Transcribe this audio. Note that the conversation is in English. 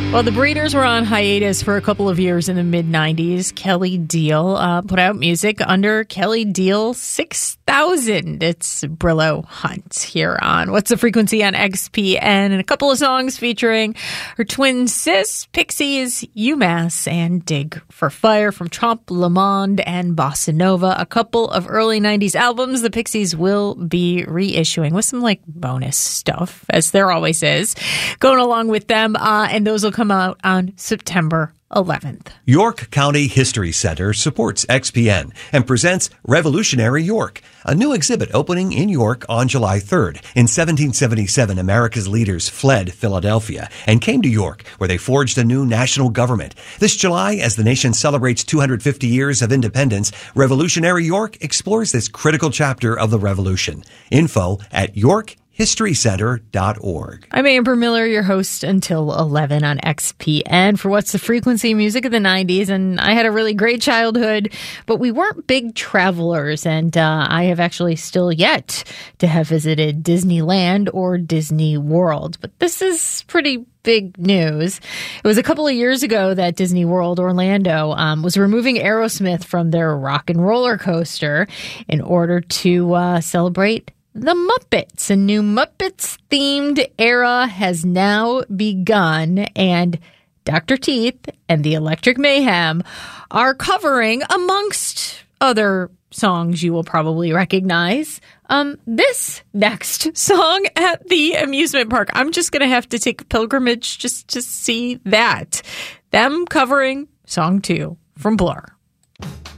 Well, the Breeders were on hiatus for a couple of years in the mid-90s. Kelly Deal put out music under Kelly Deal 6000. It's Brillo Hunt here on What's the Frequency on XPN, and a couple of songs featuring her twin sis, Pixies, UMass, and Dig for Fire from Trompe Le Monde and Bossa Nova. A couple of early 90s albums the Pixies will be reissuing with some bonus stuff, as there always is, going along with them, and those will come out on September 11th. York County History Center supports XPN and presents Revolutionary York, a new exhibit opening in York on July 3rd. In 1777, America's leaders fled Philadelphia and came to York, where they forged a new national government. This July, as the nation celebrates 250 years of independence, Revolutionary York explores this critical chapter of the Revolution. Info at yorkhistorycenter.org. I'm Amber Miller, your host until 11 on XPN for What's the Frequency, music of the 90s. And I had a really great childhood, but we weren't big travelers. And I have actually still yet to have visited Disneyland or Disney World. But this is pretty big news. It was a couple of years ago that Disney World Orlando was removing Aerosmith from their Rock and Roller Coaster in order to celebrate the Muppets. A new Muppets-themed era has now begun, and Dr. Teeth and the Electric Mayhem are covering, amongst other songs you will probably recognize, this next song at the amusement park. I'm just going to have to take a pilgrimage just to see that. Them covering Song 2 from Blur.